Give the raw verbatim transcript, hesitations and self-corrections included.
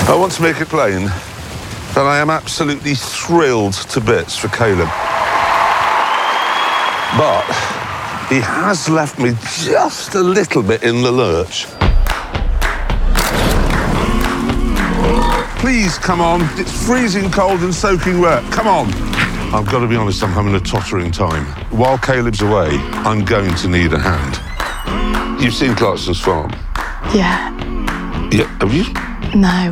I want to make it plain that I am absolutely thrilled to bits for Caleb. But he has left me just a little bit in the lurch. Please, come on. It's freezing cold and soaking wet. Come on. I've got to be honest, I'm having a tottering time. While Caleb's away, I'm going to need a hand. You've seen Clarkson's farm? Yeah. Yeah, have you? No.